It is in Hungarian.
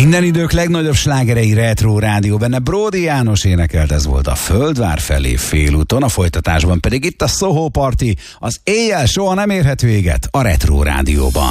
Minden idők legnagyobb slágerei Retro Rádió, benne Bródi János énekelt, ez volt a Földvár felé félúton, a folytatásban pedig itt a Soho Party, az éjjel soha nem érhet véget a Retro Rádióban.